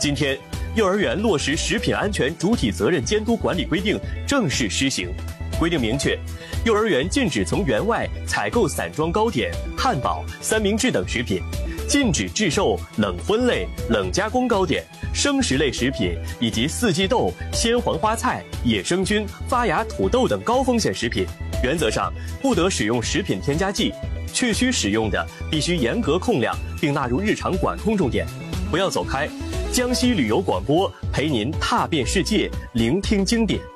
今天，幼儿园落实食品安全主体责任监督管理规定正式施行。规定明确，幼儿园禁止从园外采购散装糕点、汉堡、三明治等食品，禁止制售冷荤类、冷加工糕点、生食类食品以及四季豆、鲜黄花菜、野生菌、发芽土豆等高风险食品。原则上，不得使用食品添加剂，确需使用的必须严格控量，并纳入日常管控重点。不要走开，江西旅游广播陪您踏遍世界，聆听经典。